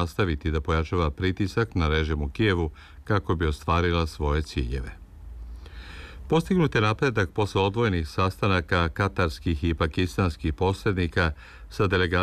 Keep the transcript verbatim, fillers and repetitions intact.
nastaviti da pojačava pritisak na režim u Kijevu kako bi ostvarila svoje ciljeve. Postignut je napredak posle odvojenih sastanaka katarskih i pakistanskih posrednika sa delegacijama